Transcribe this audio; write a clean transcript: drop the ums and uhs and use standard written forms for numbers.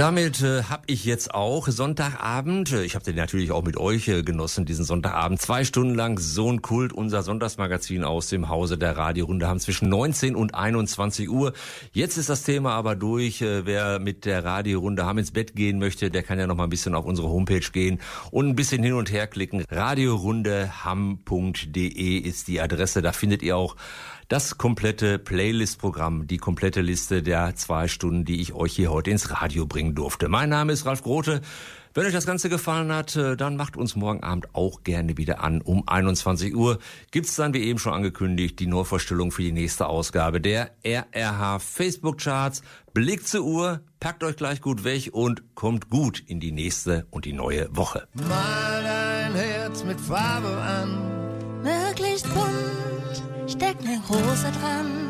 damit habe ich jetzt auch Sonntagabend, ich habe den natürlich auch mit euch genossen, diesen Sonntagabend, 2 Stunden lang Sohn Kult, unser Sonntagsmagazin aus dem Hause der Radiorunde, haben zwischen 19 und 21 Uhr. Jetzt ist das Thema aber durch. Wer mit der Radiorunde Hamm ins Bett gehen möchte, der kann ja noch mal ein bisschen auf unsere Homepage gehen und ein bisschen hin und her klicken. radiorundehamm.de ist die Adresse, da findet ihr auch das komplette Playlist-Programm, die komplette Liste der 2 Stunden, die ich euch hier heute ins Radio bringen durfte. Mein Name ist Ralf Grote. Wenn euch das Ganze gefallen hat, dann macht uns morgen Abend auch gerne wieder an. Um 21 Uhr gibt's dann, wie eben schon angekündigt, die Neuvorstellung für die nächste Ausgabe der RRH Facebook-Charts. Blickt zur Uhr, packt euch gleich gut weg und kommt gut in die nächste und die neue Woche. Mal ein Herz mit Farbe an, möglichst bunt, steck ne Rose dran.